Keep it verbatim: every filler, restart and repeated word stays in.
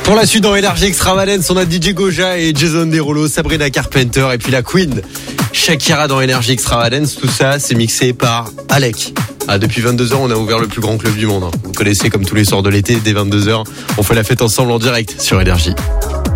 Pour la suite dans Énergie Extravagance, on a D J Goja et Jason Derulo, Sabrina Carpenter et puis la Queen Shakira dans Énergie Extravagance. Tout ça, c'est mixé par Alec. Ah, depuis vingt-deux heures, on a ouvert le plus grand club du monde. Vous connaissez, comme tous les soirs de l'été, dès vingt-deux heures, on fait la fête ensemble en direct sur Énergie.